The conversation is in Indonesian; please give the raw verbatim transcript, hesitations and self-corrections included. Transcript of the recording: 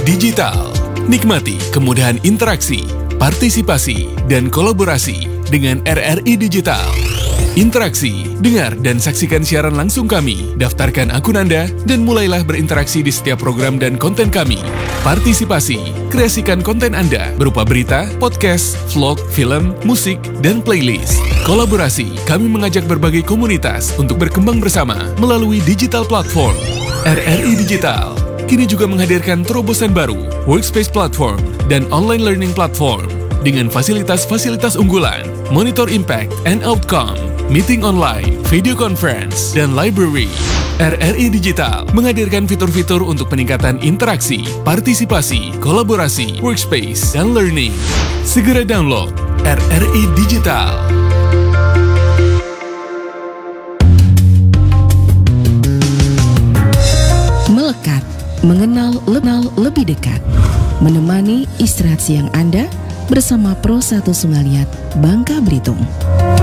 Digital. Nikmati kemudahan interaksi, partisipasi, dan kolaborasi dengan R R I Digital. Interaksi, dengar dan saksikan siaran langsung kami, daftarkan akun Anda, dan mulailah berinteraksi di setiap program dan konten kami. Partisipasi, kreasikan konten Anda berupa berita, podcast, vlog, film, musik, dan playlist. Kolaborasi, kami mengajak berbagai komunitas untuk berkembang bersama melalui digital platform. R R I Digital kini juga menghadirkan terobosan baru, workspace platform, dan online learning platform dengan fasilitas-fasilitas unggulan, monitor impact and outcome, meeting online, video conference, dan library. R R I Digital menghadirkan fitur-fitur untuk peningkatan interaksi, partisipasi, kolaborasi, workspace, dan learning. Segera download R R I Digital. Melekat, mengenal lebih, lebih dekat, menemani istirahat siang Anda bersama Pro satu Sungaliat, Bangka Belitung.